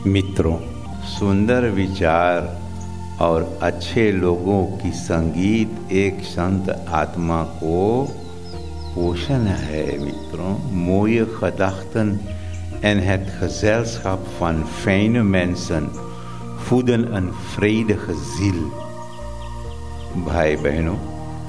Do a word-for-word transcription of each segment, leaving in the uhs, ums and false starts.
मित्रों, सुंदर विचार और अच्छे लोगों की संगीत एक संत आत्मा को पोषण है. Mittron, mooie gedachten en het gezelschap van fijne mensen voeden een vredige ziel. भाई बहनों,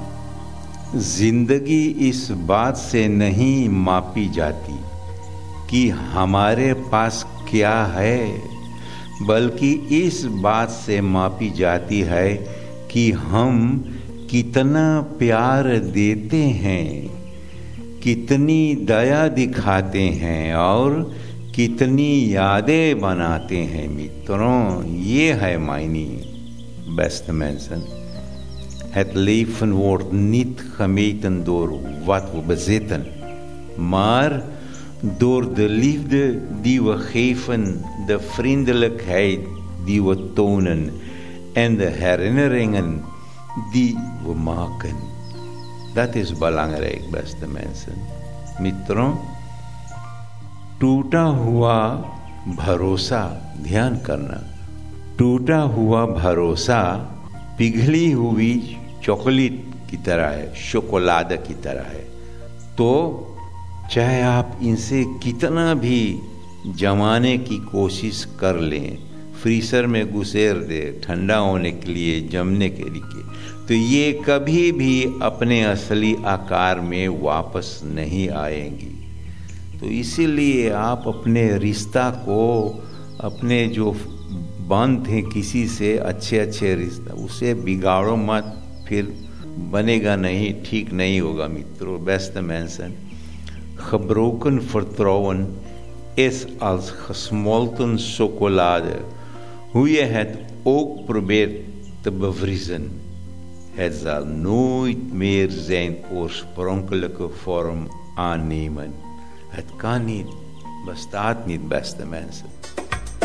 जिंदगी इस बात से नहीं मापी जाती कि हमारे पास क्या है, बल्कि इस बात से मापी जाती है कि हम कितना प्यार देते हैं, कितनी दया दिखाते हैं और कितनी यादें बनाते हैं. मित्रों, ये है मायने. Beste mensen, het leven wordt niet gemeten door wat we bezitten, maar door de liefde die we geven, de vriendelijkheid die we tonen en de herinneringen die we maken. Dat is belangrijk, beste mensen. मित्रों, टूटा हुआ भरोसा, ध्यान करना, टूटा हुआ भरोसा पिघली हुई चॉकलेट की तरह है, शोकोलाद की तरह है. तो चाहे आप इनसे कितना भी जमाने की कोशिश कर लें, फ्रीजर में घुसेर दे ठंडा होने के लिए, जमने के लिए, तो ये कभी भी अपने असली आकार में वापस नहीं आएंगी. तो इसीलिए आप अपने रिश्ता को, अपने जो बंध हैं किसी से, अच्छे अच्छे रिश्ता, उसे बिगाड़ो मत, फिर बनेगा नहीं, ठीक नहीं होगा. मित्रों, beste mensen, gebroken vertrouwen is als gesmolten chocolade, hoe je het ook probeert te bevriezen. Het zal nooit meer zijn oorspronkelijke vorm aannemen. Het kan niet, bestaat niet, beste mensen.